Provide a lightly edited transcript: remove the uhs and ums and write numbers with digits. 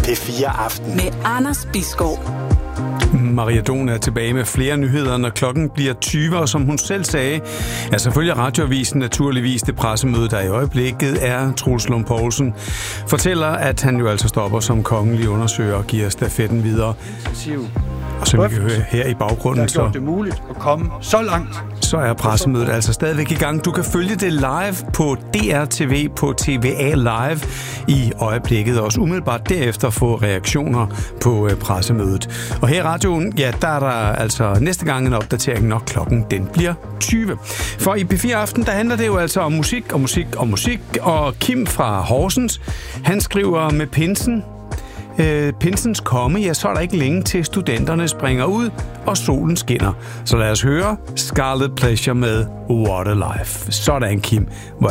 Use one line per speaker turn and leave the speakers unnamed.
P4 Aften.
Med Anders Bisgaard.
Maria Don er tilbage med flere nyheder, når klokken bliver 20, og som hun selv sagde, er selvfølgelig Radioavisen naturligvis det pressemøde, der i øjeblikket er. Troels Lund Poulsen fortæller, at han jo altså stopper som kongelig undersøger og giver stafetten videre. Og som vi kan høre her i baggrunden,
så det muligt at komme så langt.
Så er pressemødet altså stadigvæk i gang. Du kan følge det live på DRTV på TVA Live i øjeblikket, og også umiddelbart derefter få reaktioner på pressemødet. Og her i radioen, ja, der er der altså næste gang en opdatering, når klokken den bliver 20. For i P4 Aften, der handler det jo altså om musik og musik og musik, og Kim fra Horsens, han skriver med pinsens komme, ja, så er der ikke længe til studenterne springer ud, og solen skinner. Så lad os høre Scarlet Pleasure med What a Life. Sådan, Kim. Hvor